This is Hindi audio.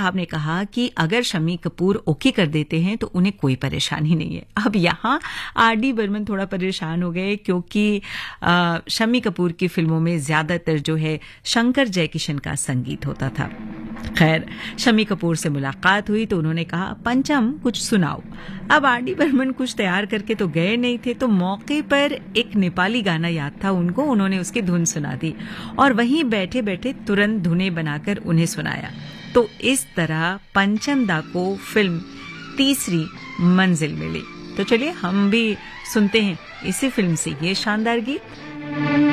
साहब ने कहा कि अगर शम्मी कपूर ओके कर देते हैं तो उन्हें कोई परेशानी नहीं है। अब यहाँ आर.डी. बर्मन थोड़ा परेशान हो गए क्योंकि शम्मी कपूर की फिल्मों में ज्यादातर जो है शंकर जयकिशन का संगीत होता था। खैर, शम्मी कपूर से मुलाकात हुई तो उन्होंने कहा, पंचम कुछ सुनाओ। अब आर.डी. बर्मन कुछ तैयार करके तो गए नहीं थे, तो मौके पर एक नेपाली गाना याद था उनको, उन्होंने उसकी धुन सुना दी और वहीं बैठे बैठे तुरंत धुनें बनाकर उन्हें सुनाया। तो इस तरह पंचम दा को फिल्म तीसरी मंजिल मिली। तो चलिए हम भी सुनते हैं इसी फिल्म से ये शानदार गीत।